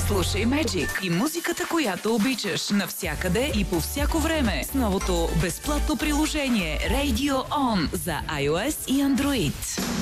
Слушай Magic и музиката, която обичаш, навсякъде и по всяко време с новото безплатно приложение Radio On за iOS и Android.